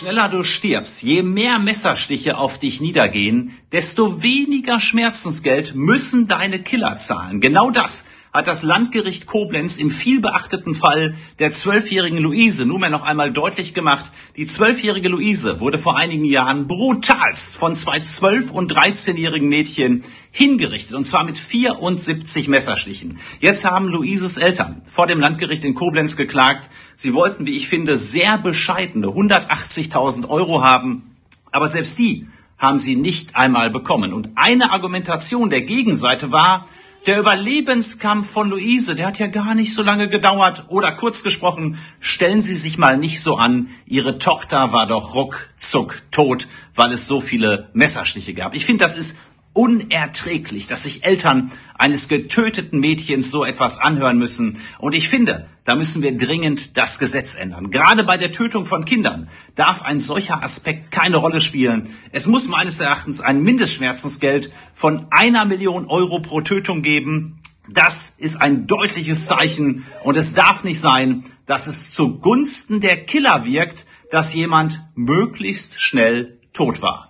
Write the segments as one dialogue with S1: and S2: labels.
S1: schneller du stirbst, je mehr Messerstiche auf dich niedergehen, desto weniger Schmerzensgeld müssen deine Killer zahlen. Genau das hat das Landgericht Koblenz im vielbeachteten Fall der 12-jährigen Luise nunmehr noch einmal deutlich gemacht. Die 12-jährige Luise wurde vor einigen Jahren brutalst von zwei 12- und 13-jährigen Mädchen hingerichtet, und zwar mit 74 Messerstichen. Jetzt haben Luises Eltern vor dem Landgericht in Koblenz geklagt. Sie wollten, wie ich finde, sehr bescheidene 180.000 Euro haben, aber selbst die haben sie nicht einmal bekommen. Und eine Argumentation der Gegenseite war, der Überlebenskampf von Luise, der hat ja gar nicht so lange gedauert. Oder kurz gesprochen, stellen Sie sich mal nicht so an, Ihre Tochter war doch ruckzuck tot, weil es so viele Messerstiche gab. Ich finde, das ist unerträglich, dass sich Eltern eines getöteten Mädchens so etwas anhören müssen. Und ich finde, da müssen wir dringend das Gesetz ändern. Gerade bei der Tötung von Kindern darf ein solcher Aspekt keine Rolle spielen. Es muss meines Erachtens ein Mindestschmerzensgeld von 1 Million Euro pro Tötung geben. Das ist ein deutliches Zeichen, und es darf nicht sein, dass es zugunsten der Killer wirkt, dass jemand möglichst schnell tot war.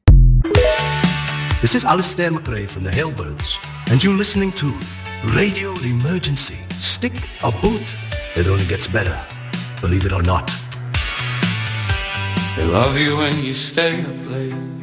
S2: This is Alistair McRae from the Hellbirds, and you're listening to Radio Emergency. Stick a boot, it only gets better, believe it or not.
S3: They love you when you stay up late.